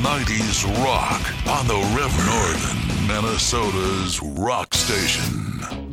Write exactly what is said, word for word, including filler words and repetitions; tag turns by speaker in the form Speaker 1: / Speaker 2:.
Speaker 1: nineties rock on the River Northern, Minnesota's rock station.